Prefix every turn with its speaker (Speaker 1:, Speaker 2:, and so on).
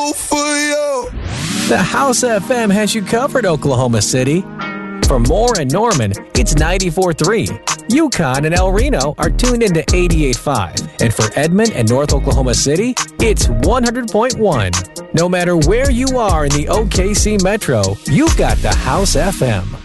Speaker 1: For you.
Speaker 2: The House FM has you covered, Oklahoma City. For Moore and Norman, it's 94.3. Yukon and El Reno are tuned into 88.5. And for Edmond and North Oklahoma City, it's 100.1. No matter where you are in the OKC Metro, you've got the House FM.